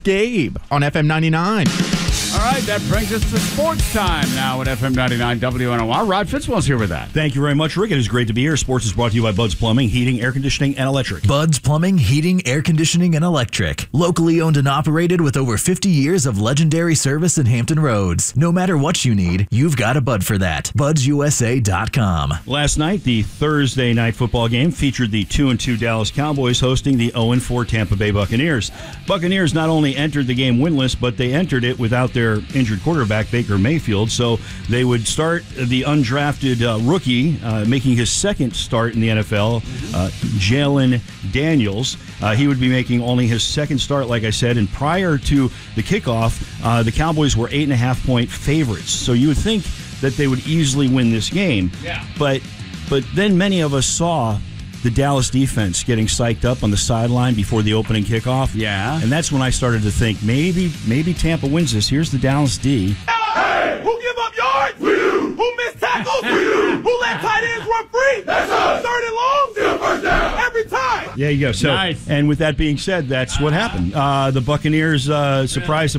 Gabe on FM 99. All right, that brings us to sports time now at FM 99 WNOR. Rod Fitzwell's here with that. Thank you very much, Rick. It is great to be here. Sports is brought to you by Bud's Plumbing, Heating, Air Conditioning, and Electric. Bud's Plumbing, Heating, Air Conditioning, and Electric. Locally owned and operated with over 50 years of legendary service in Hampton Roads. No matter what you need, you've got a Bud for that. BudsUSA.com. Last night, the Thursday night football game featured the 2-2 Dallas Cowboys hosting the 0-4 Tampa Bay Buccaneers. Buccaneers not only entered the game winless, but they entered it without their injured quarterback, Baker Mayfield, so they would start the undrafted rookie, making his second start in the NFL, Jalen Daniels. He would be making only his second start, like I said, and prior to the kickoff, the Cowboys were 8.5-point favorites, so you would think that they would easily win this game. Yeah. But then many of us saw the Dallas defense getting psyched up on the sideline before the opening kickoff. Yeah. And that's when I started to think, maybe Tampa wins this. Here's the Dallas D. Hey, who give up yards? We do. Who missed tackles? We do. Who let tight ends run free? That's us. Third and long? Still first down. Every time. There you go. So, nice. And with that being said, that's what happened. The Buccaneers, surprise,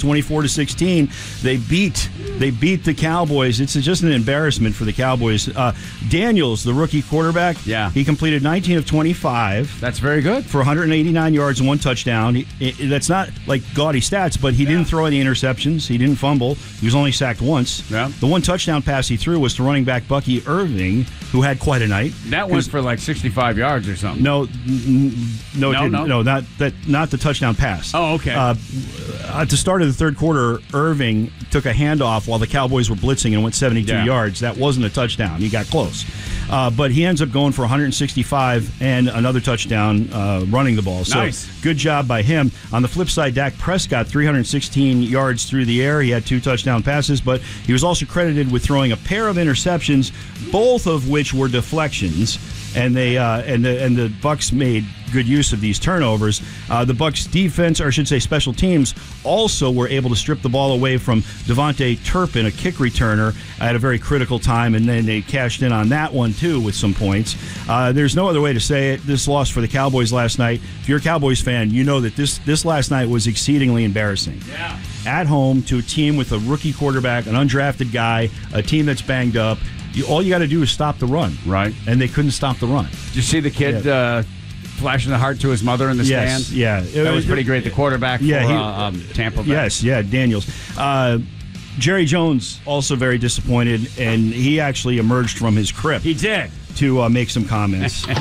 24-16. They beat the Cowboys. It's just an embarrassment for the Cowboys. Daniels, the rookie quarterback, he completed 19 of 25. That's very good. For 189 yards and one touchdown. That's not like gaudy stats, but he didn't throw any interceptions. He didn't fumble. He was only sacked once. Yeah. The one touchdown pass he threw was to running back Bucky Irving, who had quite a night. That was for like 65 yards or something. No, it didn't. No, not the touchdown pass. Oh, okay. At the start of the third quarter, Irving took a handoff while the Cowboys were blitzing and went 72 yards. That wasn't a touchdown. He got close. But he ends up going for 165 and another touchdown running the ball. So nice. Good job by him. On the flip side, Dak Prescott, 316 yards through the air. He had 2 touchdown passes, but he was also credited with throwing a pair of interceptions, both of which were deflections. And they and the Bucs made good use of these turnovers. The Bucs defense, or I should say special teams, also were able to strip the ball away from Devontae Turpin, a kick returner, at a very critical time, and then they cashed in on that one too with some points. There's no other way to say it. This loss for the Cowboys last night. If you're a Cowboys fan, you know that this last night was exceedingly embarrassing. Yeah. At home to a team with a rookie quarterback, an undrafted guy, a team that's banged up. All you got to do is stop the run. Right. And they couldn't stop the run. Did you see the kid flashing the heart to his mother in the stands? Yeah. That was pretty great. The quarterback for Tampa Bay. Yes, Daniels. Jerry Jones also very disappointed, and he actually emerged from his crypt. He did. To make some comments. Jerry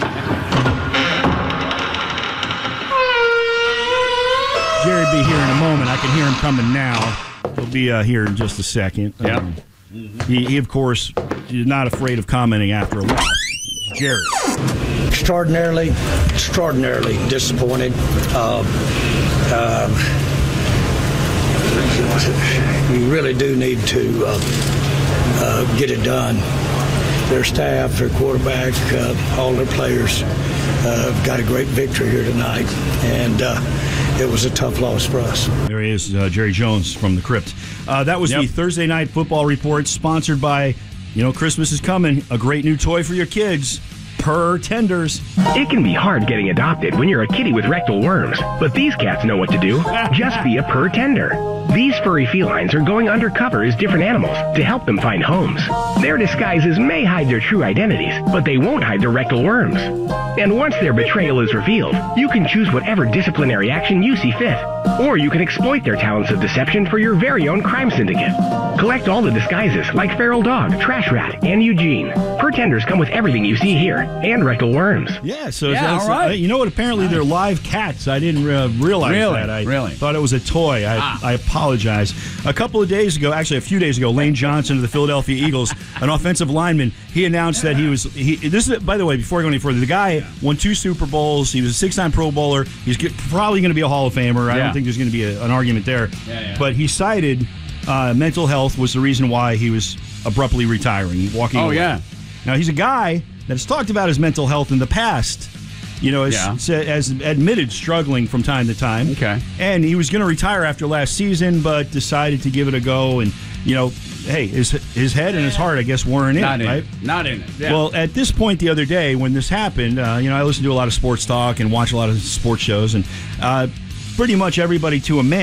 will be here in a moment. I can hear him coming now. He'll be here in just a second. Yeah. He, of course, is not afraid of commenting after a loss. Jerry. Extraordinarily disappointed. We really do need to get it done. Their staff, their quarterback, all their players got a great victory here tonight, and it was a tough loss for us. There he is, Jerry Jones from the crypt. That was the Thursday Night Football Report, sponsored by, Christmas is coming, a great new toy for your kids. Purr Tenders. It can be hard getting adopted when you're a kitty with rectal worms, but these cats know what to do. Just be a Purr Tender. These furry felines are going undercover as different animals to help them find homes. Their disguises may hide their true identities, but they won't hide their rectal worms. And once their betrayal is revealed, you can choose whatever disciplinary action you see fit. Or you can exploit their talents of deception for your very own crime syndicate. Collect all the disguises like Feral Dog, Trash Rat, and Eugene. Purr Tenders come with everything you see here, and rectal worms. Yeah, so all right. You know what? Apparently they're live cats. I didn't realize that. I thought it was a toy. I apologize. A few days ago, Lane Johnson of the Philadelphia Eagles, an offensive lineman, he announced that this is, by the way, before I go any further, the guy won 2 Super Bowls. He was a 6-time Pro Bowler. He's probably going to be a Hall of Famer. I don't think there's going to be an argument there. But he cited mental health was the reason why he was abruptly retiring, walking away. Yeah. Now, he's a guy that's talked about his mental health in the past, as admitted struggling from time to time. Okay. And he was going to retire after last season, but decided to give it a go. And, hey, his head and his heart, I guess, weren't in it, right? Not in it. Yeah. Well, at this point the other day when this happened, I listen to a lot of sports talk and watch a lot of sports shows, and pretty much everybody to a man.